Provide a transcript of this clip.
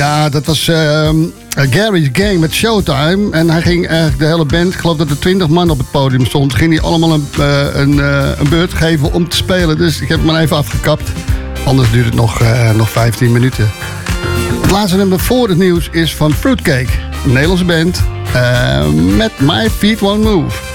Ja, dat was Gary's Gang met Showtime. En hij ging eigenlijk de hele band, ik geloof dat er 20 man op het podium stond, ging hij allemaal een beurt geven om te spelen. Dus ik heb hem maar even afgekapt. Anders duurt het nog 15 minuten. Het laatste nummer voor het nieuws is van Fruitcake. Een Nederlandse band met My Feet Won't Move.